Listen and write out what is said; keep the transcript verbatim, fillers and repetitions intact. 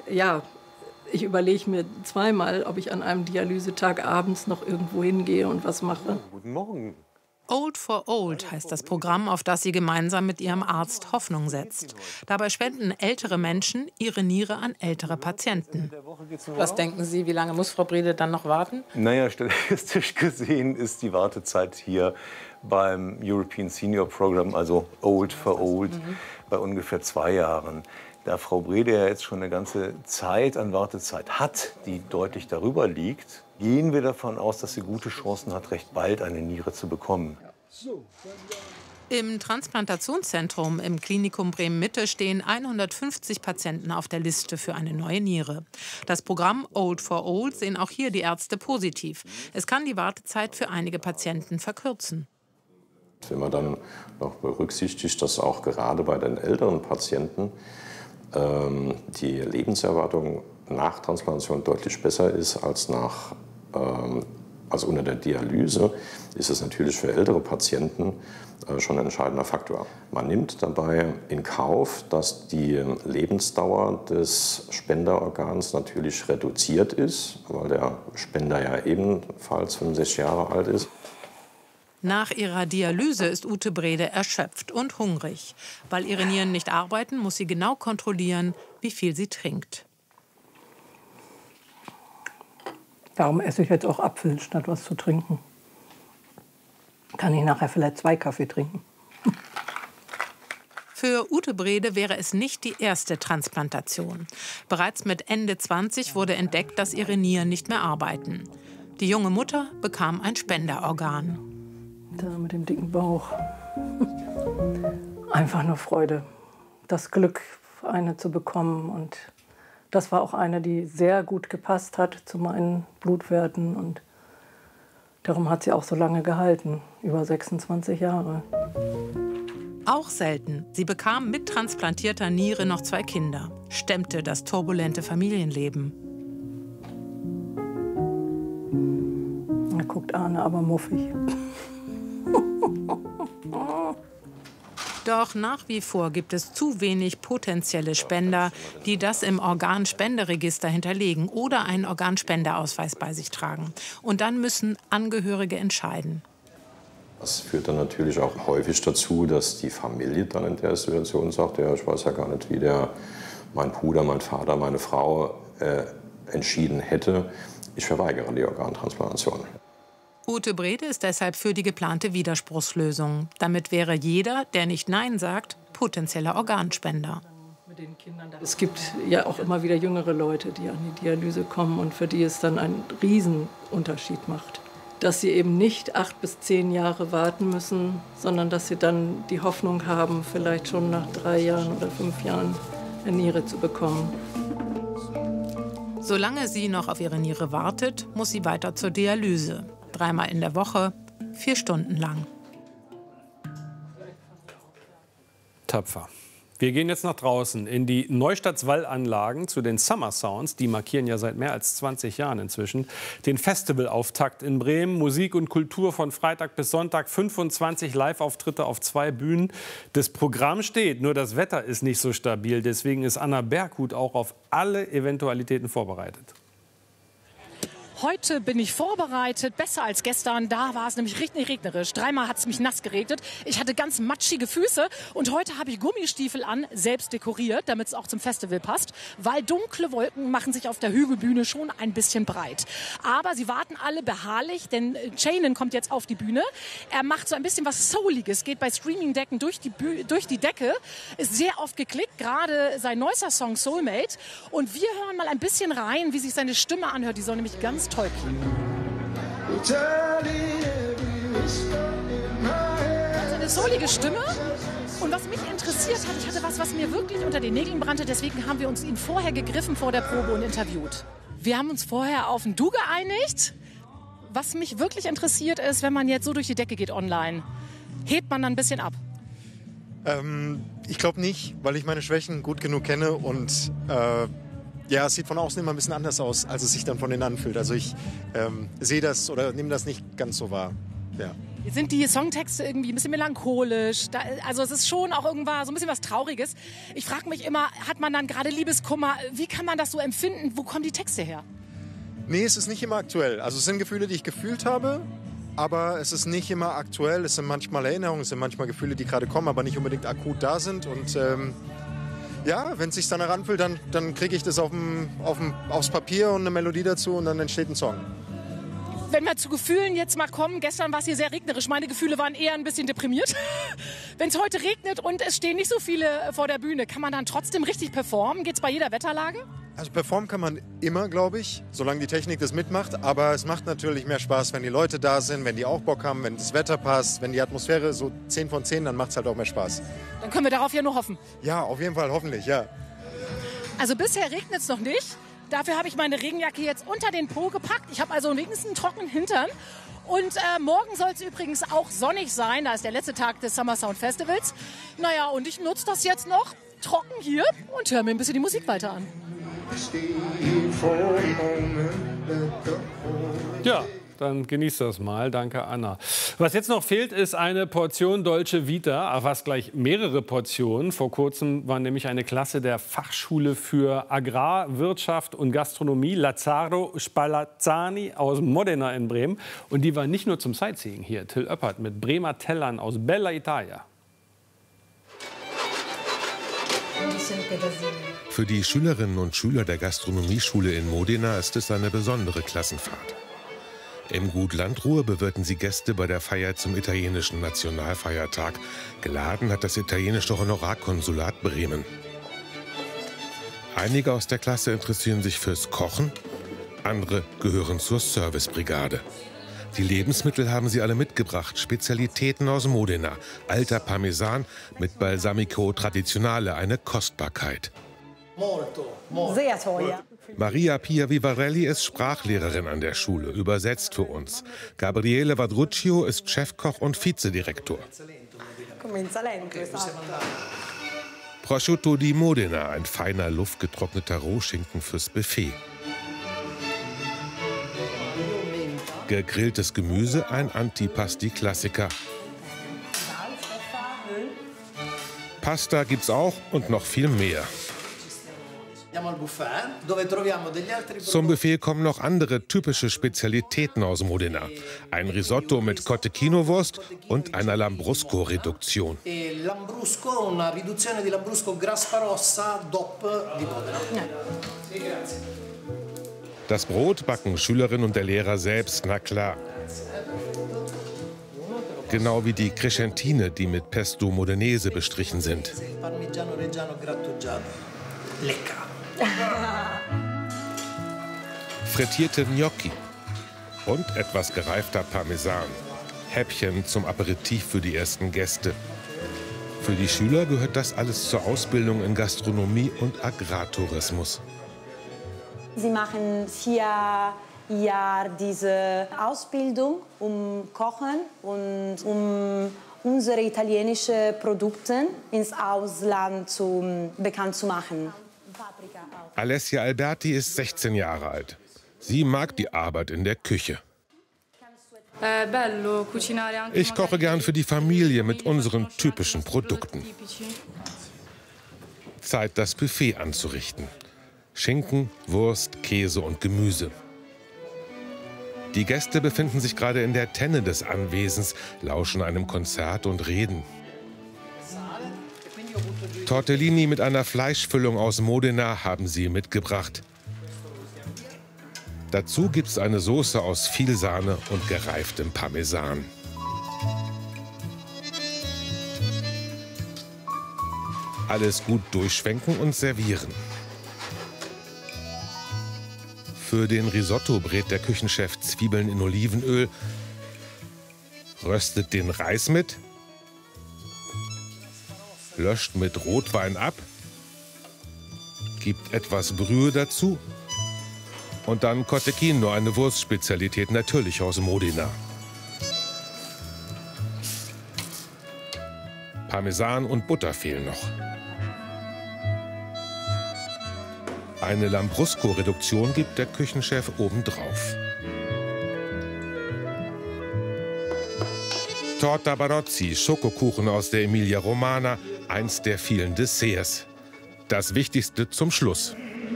ja, ich überlege mir zweimal, ob ich an einem Dialysetag abends noch irgendwo hingehe und was mache. Guten Morgen. Old for Old heißt das Programm, auf das sie gemeinsam mit ihrem Arzt Hoffnung setzt. Dabei spenden ältere Menschen ihre Niere an ältere Patienten. Was denken Sie, wie lange muss Frau Brede dann noch warten? Naja, statistisch gesehen ist die Wartezeit hier beim European Senior Program, also Old for Old, mhm. bei ungefähr zwei Jahren. Da Frau Brede ja jetzt schon eine ganze Zeit an Wartezeit hat, die deutlich darüber liegt, gehen wir davon aus, dass sie gute Chancen hat, recht bald eine Niere zu bekommen. Im Transplantationszentrum im Klinikum Bremen-Mitte stehen hundertfünfzig Patienten auf der Liste für eine neue Niere. Das Programm Old for Old sehen auch hier die Ärzte positiv. Es kann die Wartezeit für einige Patienten verkürzen. Wenn man dann noch berücksichtigt, dass auch gerade bei den älteren Patienten ähm, die Lebenserwartung nach Transplantation deutlich besser ist als nach ähm, also unter der Dialyse, ist es natürlich für ältere Patienten äh, schon ein entscheidender Faktor. Man nimmt dabei in Kauf, dass die Lebensdauer des Spenderorgans natürlich reduziert ist, weil der Spender ja ebenfalls fünfundsechzig Jahre alt ist. Nach ihrer Dialyse ist Ute Brede erschöpft und hungrig. Weil ihre Nieren nicht arbeiten, muss sie genau kontrollieren, wie viel sie trinkt. Darum esse ich jetzt auch Apfel, statt was zu trinken. Kann ich nachher vielleicht zwei Kaffee trinken. Für Ute Brede wäre es nicht die erste Transplantation. Bereits mit Ende zwanzig wurde entdeckt, dass ihre Nieren nicht mehr arbeiten. Die junge Mutter bekam ein Spenderorgan. Da mit dem dicken Bauch. Einfach nur Freude. Das Glück, eine zu bekommen. Und das war auch eine, die sehr gut gepasst hat zu meinen Blutwerten. Und darum hat sie auch so lange gehalten. Über sechsundzwanzig Jahre. Auch selten. Sie bekam mit transplantierter Niere noch zwei Kinder. Stemmte das turbulente Familienleben. Da guckt Arne aber muffig. Doch nach wie vor gibt es zu wenig potenzielle Spender, die das im Organspenderegister hinterlegen oder einen Organspenderausweis bei sich tragen. Und dann müssen Angehörige entscheiden. Das führt dann natürlich auch häufig dazu, dass die Familie dann in der Situation sagt, ja, ich weiß ja gar nicht, wie der, mein Bruder, mein Vater, meine Frau äh, entschieden hätte. Ich verweigere die Organtransplantation. Ute Brede ist deshalb für die geplante Widerspruchslösung. Damit wäre jeder, der nicht Nein sagt, potenzieller Organspender. Es gibt ja auch immer wieder jüngere Leute, die an die Dialyse kommen und für die es dann einen Riesenunterschied macht. Dass sie eben nicht acht bis zehn Jahre warten müssen, sondern dass sie dann die Hoffnung haben, vielleicht schon nach drei Jahren oder fünf Jahren eine Niere zu bekommen. Solange sie noch auf ihre Niere wartet, muss sie weiter zur Dialyse. Dreimal in der Woche, vier Stunden lang. Tapfer. Wir gehen jetzt nach draußen in die Neustadt-Wallanlagen zu den Summer Sounds. Die markieren ja seit mehr als zwanzig Jahren inzwischen den Festivalauftakt in Bremen. Musik und Kultur von Freitag bis Sonntag, fünfundzwanzig Live-Auftritte auf zwei Bühnen. Das Programm steht, nur das Wetter ist nicht so stabil. Deswegen ist Anna Berghut auch auf alle Eventualitäten vorbereitet. Heute bin ich vorbereitet, besser als gestern. Da war es nämlich richtig regnerisch. Dreimal hat es mich nass geregnet. Ich hatte ganz matschige Füße und heute habe ich Gummistiefel an, selbst dekoriert, damit es auch zum Festival passt, weil dunkle Wolken machen sich auf der Hügelbühne schon ein bisschen breit. Aber sie warten alle beharrlich, denn Chainen kommt jetzt auf die Bühne. Er macht so ein bisschen was Souliges, geht bei Streaming-Decken durch die, Büh durch die Decke, ist sehr oft geklickt, gerade sein neuester Song Soulmate. Und wir hören mal ein bisschen rein, wie sich seine Stimme anhört. Die soll nämlich ganz toll klingen. Seine soulige Stimme. Und was mich interessiert hat, ich hatte was, was mir wirklich unter den Nägeln brannte. Deswegen haben wir uns ihn vorher gegriffen vor der Probe und interviewt. Wir haben uns vorher auf ein Du geeinigt. Was mich wirklich interessiert ist, wenn man jetzt so durch die Decke geht online, hebt man dann ein bisschen ab? Ähm, ich glaube nicht, weil ich meine Schwächen gut genug kenne und äh, ja, es sieht von außen immer ein bisschen anders aus, als es sich dann von innen anfühlt. Also ich ähm, sehe das oder nehme das nicht ganz so wahr. Ja. Jetzt sind die Songtexte irgendwie ein bisschen melancholisch. Da, also es ist schon auch irgendwann so ein bisschen was Trauriges. Ich frage mich immer, hat man dann gerade Liebeskummer? Wie kann man das so empfinden? Wo kommen die Texte her? Nee, es ist nicht immer aktuell. Also es sind Gefühle, die ich gefühlt habe, aber es ist nicht immer aktuell. Es sind manchmal Erinnerungen, es sind manchmal Gefühle, die gerade kommen, aber nicht unbedingt akut da sind. Und ähm, ja, wenn es sich dann heranfühlt, dann, dann kriege ich das auf dem, auf dem, aufs Papier und eine Melodie dazu und dann entsteht ein Song. Wenn wir zu Gefühlen jetzt mal kommen, gestern war es hier sehr regnerisch, meine Gefühle waren eher ein bisschen deprimiert. Wenn es heute regnet und es stehen nicht so viele vor der Bühne, kann man dann trotzdem richtig performen? Geht es bei jeder Wetterlage? Also performen kann man immer, glaube ich, solange die Technik das mitmacht. Aber es macht natürlich mehr Spaß, wenn die Leute da sind, wenn die auch Bock haben, wenn das Wetter passt, wenn die Atmosphäre so zehn von zehn, dann macht es halt auch mehr Spaß. Dann können wir darauf ja nur hoffen. Ja, auf jeden Fall, hoffentlich, ja. Also bisher regnet es noch nicht. Dafür habe ich meine Regenjacke jetzt unter den Po gepackt. Ich habe also wenigstens einen trockenen Hintern. Und äh, morgen soll es übrigens auch sonnig sein. Da ist der letzte Tag des Summer Sound Festivals. Naja, und ich nutze das jetzt noch trocken hier und höre mir ein bisschen die Musik weiter an. Ja, dann genießt das mal. Danke, Anna. Was jetzt noch fehlt, ist eine Portion Dolce Vita, fast gleich mehrere Portionen. Vor kurzem war nämlich eine Klasse der Fachschule für Agrarwirtschaft und Gastronomie, Lazzaro Spallanzani aus Modena in Bremen. Und die war nicht nur zum Sightseeing hier. Till Oeppert mit Bremer Tellern aus Bella Italia. Für die Schülerinnen und Schüler der Gastronomieschule in Modena ist es eine besondere Klassenfahrt. Im Gut Landruhe bewirten sie Gäste bei der Feier zum italienischen Nationalfeiertag. Geladen hat das italienische Honorarkonsulat Bremen. Einige aus der Klasse interessieren sich fürs Kochen, andere gehören zur Servicebrigade. Die Lebensmittel haben sie alle mitgebracht, Spezialitäten aus Modena, alter Parmesan mit Balsamico Traditionale, eine Kostbarkeit. Sehr toll, ja. Maria Pia Vivarelli ist Sprachlehrerin an der Schule, übersetzt für uns. Gabriele Vadruccio ist Chefkoch und Vizedirektor. Prosciutto di Modena, ein feiner, luftgetrockneter Rohschinken fürs Buffet. Gegrilltes Gemüse, ein Antipasti-Klassiker. Pasta gibt's auch und noch viel mehr. Zum Buffet kommen noch andere typische Spezialitäten aus Modena. Ein Risotto mit Cotechino-Wurst und einer Lambrusco-Reduktion. Das Brot backen Schülerinnen und der Lehrer selbst, na klar. Genau wie die Crescentine, die mit Pesto Modenese bestrichen sind. Frittierte Gnocchi und etwas gereifter Parmesan. Häppchen zum Aperitif für die ersten Gäste. Für die Schüler gehört das alles zur Ausbildung in Gastronomie und Agrartourismus. Sie machen vier Jahre diese Ausbildung, um Kochen und um unsere italienischen Produkte ins Ausland zu, bekannt zu machen. Alessia Alberti ist sechzehn Jahre alt. Sie mag die Arbeit in der Küche. Ich koche gern für die Familie mit unseren typischen Produkten. Zeit, das Buffet anzurichten. Schinken, Wurst, Käse und Gemüse. Die Gäste befinden sich gerade in der Tenne des Anwesens, lauschen einem Konzert und reden. Tortellini mit einer Fleischfüllung aus Modena haben sie mitgebracht. Dazu gibt es eine Soße aus viel Sahne und gereiftem Parmesan. Alles gut durchschwenken und servieren. Für den Risotto brät der Küchenchef Zwiebeln in Olivenöl, röstet den Reis mit, löscht mit Rotwein ab, gibt etwas Brühe dazu und dann Cotechino, eine Wurstspezialität, natürlich aus Modena. Parmesan und Butter fehlen noch. Eine Lambrusco-Reduktion gibt der Küchenchef obendrauf. Torta Barozzi, Schokokuchen aus der Emilia Romagna, eins der vielen Desserts. Das Wichtigste zum Schluss.